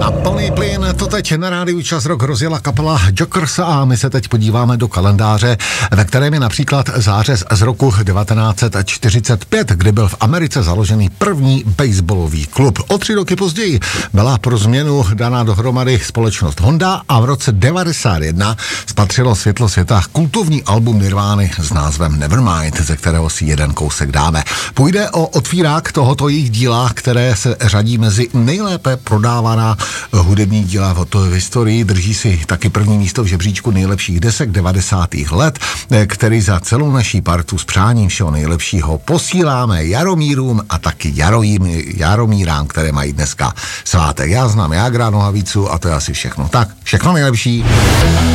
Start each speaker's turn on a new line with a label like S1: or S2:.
S1: A plný plyn, to teď na rádiu Čas Rock rozjela kapela Jokers a my se teď podíváme do kalendáře, ve kterém je například zářez z roku 1945, kdy byl v Americe založený první baseballový klub. O 3 roky později byla pro změnu daná dohromady společnost Honda a v roce 1991 spatřilo světlo světa kultovní album Nirvány s názvem Nevermind, ze kterého si jeden kousek dáme. Půjde o otvírák tohoto jejich díla, které se řadí mezi nejlépe prodávaná hudební díla v historii. Drží si taky první místo v žebříčku nejlepších desek 90. let, který za celou naší partu s přáním všeho nejlepšího posíláme Jaromírům a taky Jaromírám, které mají dneska svátek. Já znám Jágra Nohavicu a to je asi všechno. Tak, všechno nejlepší.